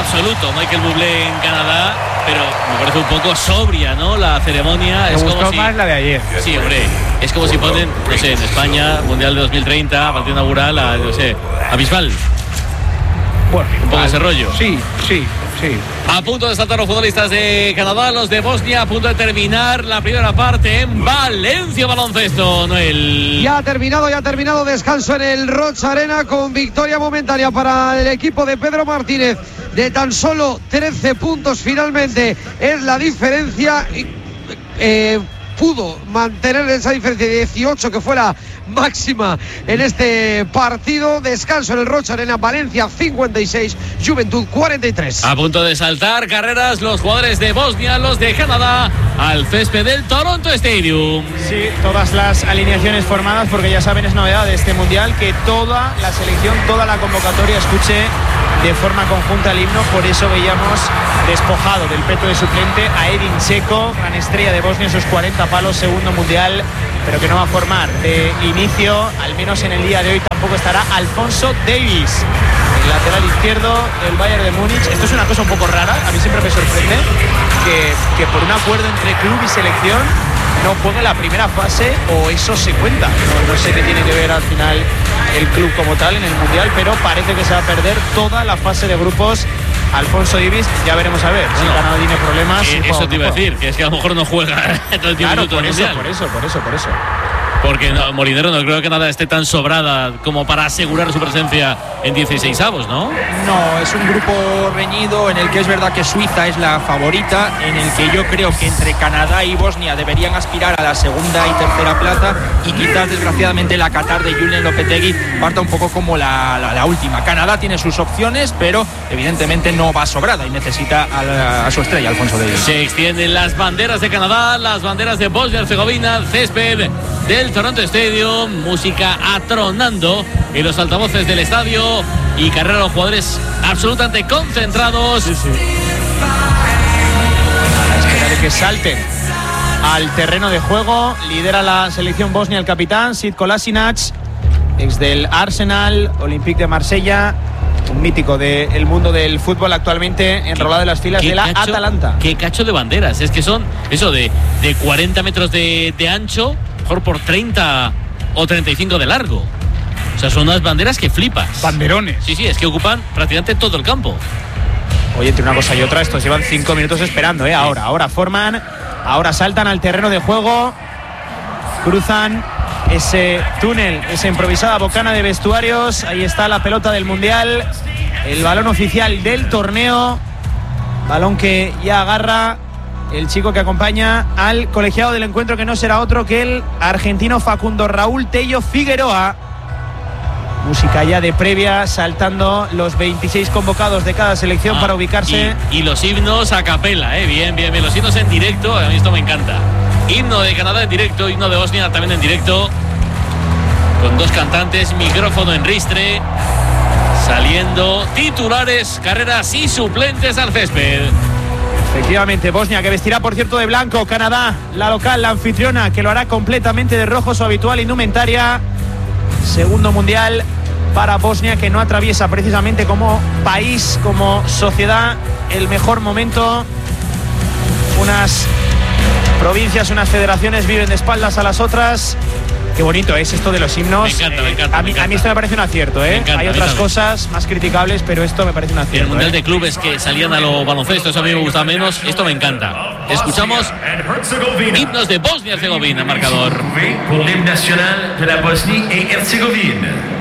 absoluto Michael Bublé en Canadá, pero me parece un poco sobria, ¿no? La ceremonia. Me gustó más la de ayer. Sí, hombre. Es como si ponen, no sé, en España, Mundial de 2030, partido inaugural, no sé, a Bisbal. Bueno, un poco ese rollo. Sí. A punto de saltar los futbolistas de Canadá, los de Bosnia, a punto de terminar la primera parte en Valencia Baloncesto, Noel. Ya ha terminado descanso en el Rocha Arena con victoria momentánea para el equipo de Pedro Martínez de tan solo 13 puntos finalmente es la diferencia. Pudo mantener esa diferencia de 18 que fue la máxima en este partido. Descanso en el Rocha Arena, Valencia 56, Juventud 43. A punto de saltar carreras los jugadores de Bosnia, los de Canadá, al césped del Toronto Stadium. Sí, todas las alineaciones formadas, porque ya saben, es novedad de este mundial que toda la selección, toda la convocatoria escuche de forma conjunta el himno. Por eso veíamos despojado del peto de suplente a Edin Dzeko, gran estrella de Bosnia, esos 40 palos, segundo mundial, pero que no va a formar de inicio, al menos en el día de hoy. Tampoco estará Alfonso Davies, el lateral izquierdo del Bayern de Múnich. Esto es una cosa un poco rara, a mí siempre me sorprende que por un acuerdo entre club y selección no juegue la primera fase, o eso se cuenta. No sé qué tiene que ver al final el club como tal en el mundial, pero parece que se va a perder toda la fase de grupos Alfonso Davies. Ya veremos a ver si Canadá tiene problemas. Eso te iba a decir, que es que a lo mejor no juega todo el tiempo. Claro, por eso. Porque no, Molinero, no creo que Canadá esté tan sobrada como para asegurar su presencia en 16avos, ¿no? No, es un grupo reñido en el que es verdad que Suiza es la favorita, en el que yo creo que entre Canadá y Bosnia deberían aspirar a la segunda y tercera plata, y quizás desgraciadamente la Qatar de Julen Lopetegui parta un poco como la última. Canadá tiene sus opciones, pero evidentemente no va sobrada y necesita a su estrella, Alfonso Davies. Se extienden las banderas de Canadá, las banderas de Bosnia y Herzegovina, el césped del Toronto Stadium, música atronando en los altavoces del estadio y carrera de los jugadores absolutamente concentrados. Sí. A la espera de que salten al terreno de juego. Lidera la selección bosnia el capitán Sid Kolasinac, ex del Arsenal, Olympique de Marsella, un mítico del mundo del fútbol, actualmente enrolado en las filas de la Atalanta. Qué cacho de banderas, es que son eso de 40 metros de ancho, mejor por 30 o 35 de largo. O sea, son unas banderas que flipas. Banderones. Sí, es que ocupan prácticamente todo el campo. Oye, entre una cosa y otra, estos llevan 5 minutos esperando, ¿eh? Ahora forman, ahora saltan al terreno de juego, cruzan ese túnel, esa improvisada bocana de vestuarios. Ahí está la pelota del Mundial, el balón oficial del torneo, balón que ya agarra el chico que acompaña al colegiado del encuentro, que no será otro que el argentino Facundo Raúl Tello Figueroa. Música ya de previa, saltando los 26 convocados de cada selección para ubicarse. Y los himnos a capela, bien. Los himnos en directo, a mí esto me encanta. Himno de Canadá en directo, himno de Bosnia también en directo, con dos cantantes, micrófono en ristre, saliendo titulares, carreras y suplentes al césped. Efectivamente, Bosnia, que vestirá por cierto de blanco. Canadá, la local, la anfitriona, que lo hará completamente de rojo, su habitual indumentaria. Segundo mundial para Bosnia, que no atraviesa precisamente como país, como sociedad, el mejor momento. Unas provincias, unas federaciones viven de espaldas a las otras. Qué bonito es esto de los himnos. Me encanta. A mí esto me parece un acierto, ¿eh? Hay otras cosas más criticables, pero esto me parece un acierto. El Mundial de Clubes que salían a lo baloncesto, eso a mí me gusta menos. Esto me encanta. Escuchamos himnos de Bosnia y Herzegovina, marcador. Pour l'hymne national de la Bosnie et Herzégovine.